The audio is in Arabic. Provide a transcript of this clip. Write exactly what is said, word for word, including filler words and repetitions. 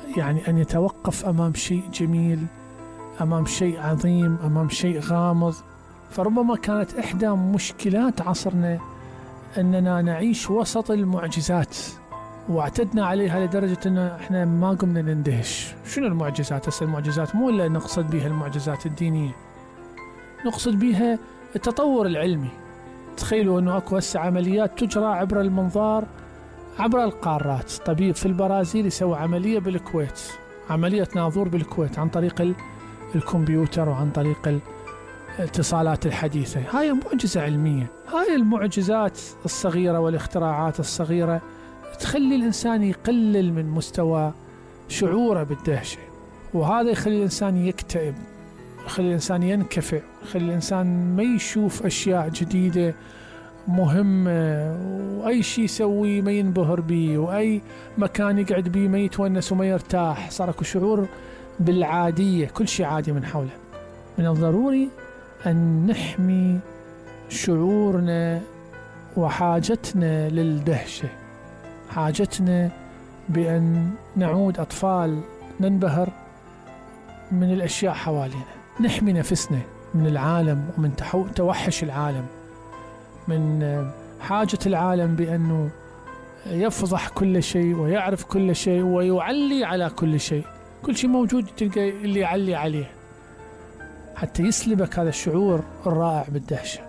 يعني أن يتوقف أمام شيء جميل، أمام شيء عظيم، أمام شيء غامض. فربما كانت إحدى مشكلات عصرنا أننا نعيش وسط المعجزات واعتدنا عليها لدرجة أن إحنا ما قمنا نندهش. شنو المعجزات؟ هسه المعجزات مو إلا نقصد بها المعجزات الدينية، نقصد بها التطور العلمي. تخيلوا أنه أكو هسه عمليات تجرى عبر المنظار عبر القارات. طبيب في البرازيل يسوي عملية بالكويت، عملية ناظور بالكويت عن طريق الكمبيوتر وعن طريق الاتصالات الحديثة. هاي معجزة علمية. هاي المعجزات الصغيرة والاختراعات الصغيرة تخلي الإنسان يقلل من مستوى شعوره بالدهشة، وهذا يخلي الإنسان يكتئب، يخلي الإنسان ينكفئ، يخلي الإنسان ما يشوف أشياء جديدة مهمة، وأي شيء يسوي ما ينبهر به، وأي مكان يقعد به ما يتونس وما يرتاح. صار اكو شعور بالعادية، كل شيء عادي من حوله. من الضروري أن نحمي شعورنا وحاجتنا للدهشة، حاجتنا بأن نعود أطفال ننبهر من الأشياء حوالينا. نحمي نفسنا من العالم ومن توحش العالم، من حاجة العالم بأنه يفضح كل شيء ويعرف كل شيء ويعلي على كل شيء. كل شيء موجود تلقى اللي يعلي عليه، حتى يسلبك هذا الشعور الرائع بالدهشة.